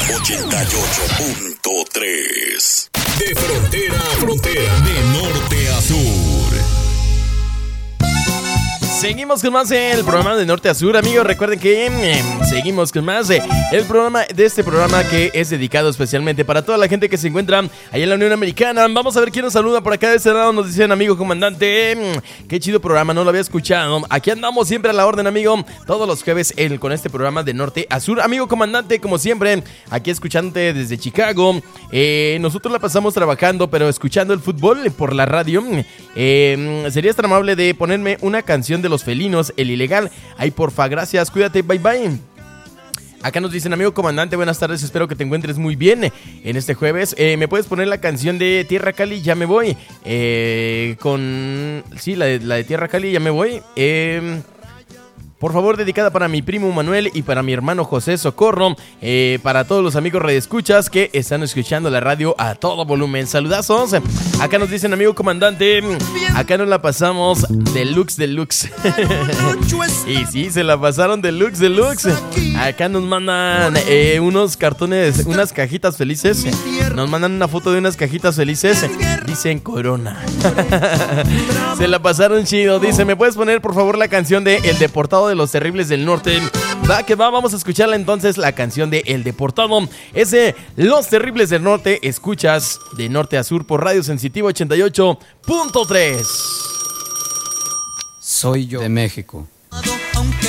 88.3. De frontera a frontera, de norte a sur. Seguimos con más el programa de Norte a Sur, amigos. Recuerden que seguimos con más el programa de este programa que es dedicado especialmente para toda la gente que se encuentra allá en la Unión Americana. Vamos a ver quién nos saluda por acá de este lado. Nos dicen, amigo comandante, qué chido programa, no lo había escuchado. Aquí andamos siempre a la orden, amigo. Todos los jueves con este programa de Norte a Sur. Amigo comandante, como siempre, aquí escuchándote desde Chicago. Nosotros la pasamos trabajando, pero escuchando el fútbol por la radio. ¿Serías tan amable de ponerme una canción de Los Felinos, El Ilegal? Ay, porfa, gracias, cuídate, bye bye. Acá nos dicen, amigo comandante, buenas tardes, espero que te encuentres muy bien en este jueves. ¿Me puedes poner la canción de Tierra Cali? Ya me voy. Sí, la de Tierra Cali, ya me voy. Por favor, dedicada para mi primo Manuel y para mi hermano José Socorro, para todos los amigos radioescuchas que están escuchando la radio a todo volumen. Saludazos. Acá nos dicen, amigo comandante, acá nos la pasamos deluxe. Y sí, se la pasaron deluxe. Acá nos mandan unos cartones, unas cajitas felices. Nos mandan una foto de unas cajitas felices. Dicen Corona. Se la pasaron chido. Dice, ¿me puedes poner por favor la canción de El Deportado de los Terribles del Norte? Va que va, vamos a escucharla entonces, la canción de El Deportado. Es de Los Terribles del Norte. Escuchas de norte a sur por Radio Sensitivo 88.3. Soy yo de México.